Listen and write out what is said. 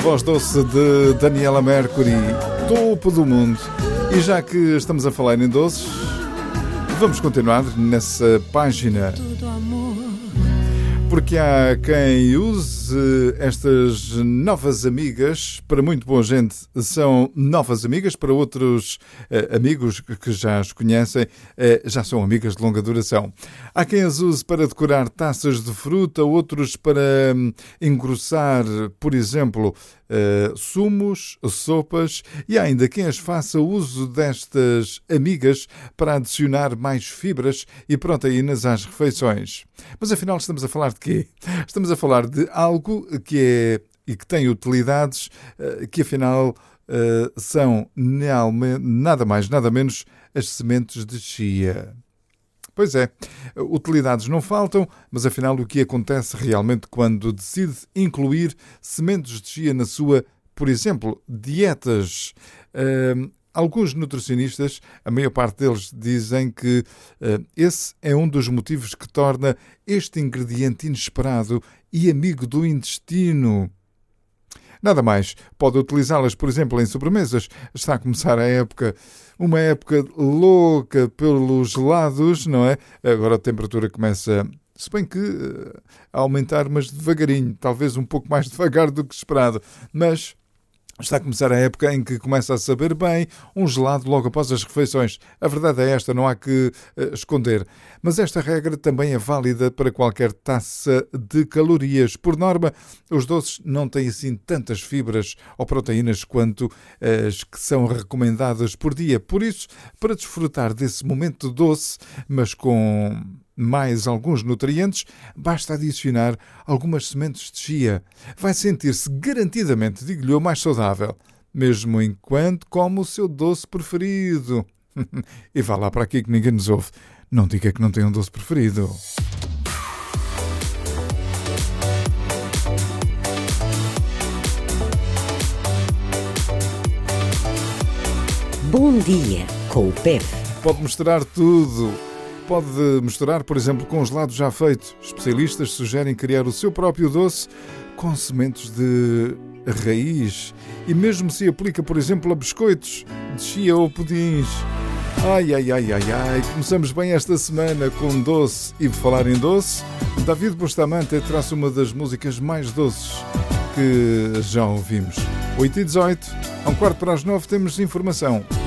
voz doce de Daniela Mercury, topo do mundo. E já que estamos a falar em doces, vamos continuar nessa página. Porque há quem use estas novas amigas, para muito boa gente são novas amigas, para outros amigos que já as conhecem, já são amigas de longa duração. Há quem as use para decorar taças de fruta, outros para engrossar, por exemplo, sumos, sopas, e há ainda quem as faça uso destas amigas para adicionar mais fibras e proteínas às refeições. Mas afinal estamos a falar de quê? Estamos a falar de algo que é e que tem utilidades que afinal são nada mais, nada menos as sementes de chia. Pois é, utilidades não faltam, mas afinal o que acontece realmente quando decide incluir sementes de chia na sua, por exemplo, dietas? Alguns nutricionistas, a maior parte deles, dizem que esse é um dos motivos que torna este ingrediente inesperado e amigo do intestino. Nada mais. Pode utilizá-las, por exemplo, em sobremesas. Está a começar uma época louca pelos gelados, não é? Agora a temperatura começa, se bem que a aumentar, mas devagarinho. Talvez um pouco mais devagar do que esperado. Mas está a começar a época em que começa a saber bem um gelado logo após as refeições. A verdade é esta, não há que esconder. Mas esta regra também é válida para qualquer taça de calorias. Por norma, os doces não têm assim tantas fibras ou proteínas quanto as que são recomendadas por dia. Por isso, para desfrutar desse momento doce, mas com mais alguns nutrientes, basta adicionar algumas sementes de chia. Vai sentir-se garantidamente, digo-lhe, mais saudável, mesmo enquanto come o seu doce preferido. E vá lá para aqui que ninguém nos ouve. Não diga que não tem um doce preferido. Bom dia com o Pep. Pode misturar tudo. Pode misturar, por exemplo, com gelado já feito. Especialistas sugerem criar o seu próprio doce com sementes de raiz. E mesmo se aplica, por exemplo, a biscoitos de chia ou pudins. Ai, começamos bem esta semana com doce. E de falar em doce, David Bustamante traz uma das músicas mais doces que já ouvimos. 8h18, 8:45 temos informação.